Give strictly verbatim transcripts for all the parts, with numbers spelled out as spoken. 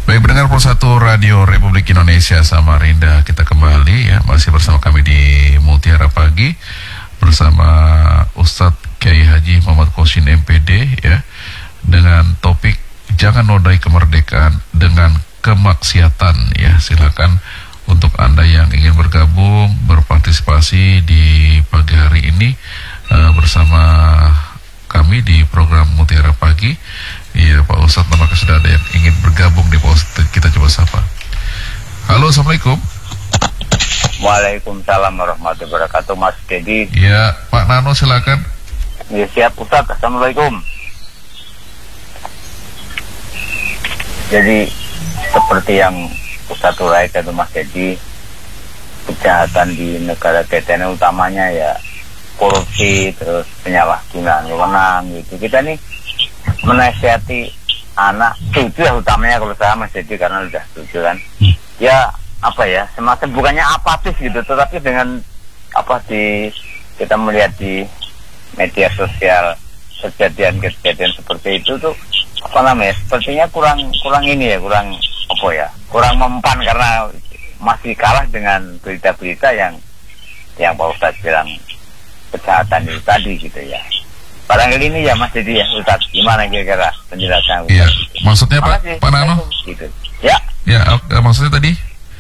Baik, pendengar Persatu Radio Republik Indonesia Samarinda, kita kembali ya, masih bersama kami di Mutiara Pagi bersama Ustadz Kiai Haji Muhammad Kosin M P D ya, dengan topik jangan nodai kemerdekaan dengan kemaksiatan ya. Silakan untuk Anda yang ingin bergabung, berpartisipasi di pagi hari ini uh, bersama kami di program Mutiara Pagi. Iya Pak Ustadz, apakah sudah ada yang ingin bergabung di Pak Ustadz? Kita coba sapa. Halo, Assalamualaikum. Waalaikumsalam warahmatullahi wabarakatuh, Mas Dedi. Iya, Pak Nano silakan. Ya, siap Ustadz. Assalamualaikum. Jadi seperti yang Ustadz uraikan itu Mas Dedi, kejahatan di negara kita ini utamanya ya korupsi, terus penyalahgunaan wewenang gitu. Kita nih menasihati anak cucu ya utamanya kalau saya Mas Dedi, karena udah setuju kan ya apa ya, semacam bukannya apatis gitu, tetapi dengan apa di kita melihat di media sosial kejadian-kejadian seperti itu tuh apa namanya, sepertinya kurang kurang ini ya, kurang apa ya, kurang mempan, karena masih kalah dengan berita-berita yang yang Pak Ustadz bilang kejahatan itu tadi gitu ya. Barangkali ini ya Mas Dedi ya, Ustadz, gimana kira-kira penjelasan? Iya, maksudnya Pak, Pak Nano? Gitu. Ya. Ya, uh, maksudnya tadi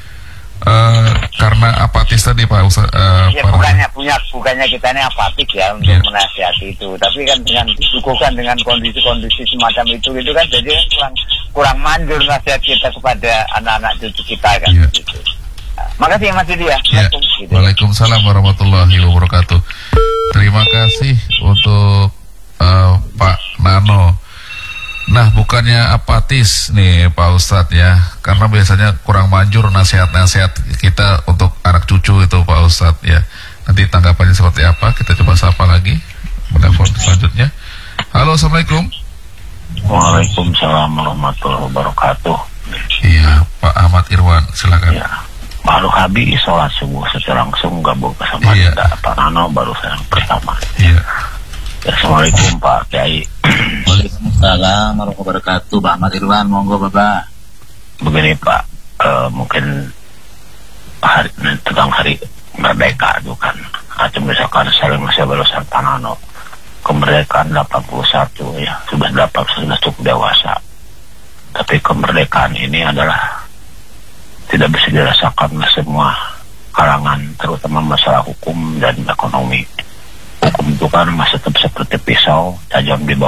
uh, karena apatis tadi Pak Ustadz. Uh, ya, bukannya punya, bukannya kita ini apatis ya untuk yeah. menasihati itu, tapi kan dengan disuguhkan dengan kondisi-kondisi semacam itu gitu kan, jadi kan kurang kurang manjur nasihat kita kepada anak-anak cucu kita kan. Yeah. Gitu. Nah, makasih Mas Dedi ya. Yeah. Gitu. Waalaikumsalam warahmatullahi wabarakatuh. Terima kasih untuk Uh, Pak Nano. Nah, bukannya apatis nih Pak Ustadz ya, karena biasanya kurang manjur nasihat-nasihat kita untuk anak cucu itu Pak Ustadz ya. Nanti tanggapannya seperti apa, kita coba sapa lagi menelpon selanjutnya. Halo, Assalamualaikum. Waalaikumsalam warahmatullahi wabarakatuh. Iya, Pak Ahmad Irwan, silakan. Ya, baru habis sholat subuh secara langsung gabung bersama iya. Pak Nano baru saya yang pertama. Iya. Assalamualaikum Pak Kiai. Waalaikumsalam warahmatullahi wabarakatuh. Pak Ahmad Irwan, monggo Bapak. Begini Pak, uh, mungkin hari tentang hari merdeka itu kan, atau misalkan saling masih berusaha Pak Nano, kemerdekaan delapan puluh satu ya, sudah delapan sudah cukup dewasa. Tapi kemerdekaan ini adalah tidak bisa dirasakan oleh semua kalangan, terutama masalah hukum dan ekonomi. Hukum itu kan masih tetap seperti pisau tajam di bawah